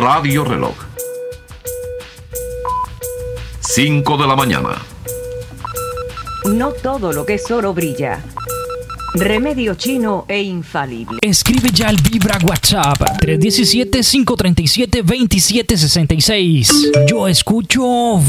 Radio Reloj. 5 de la mañana. No todo lo que es oro brilla. Remedio chino e infalible. Escribe ya al Vibra WhatsApp 317-537-2766. Yo escucho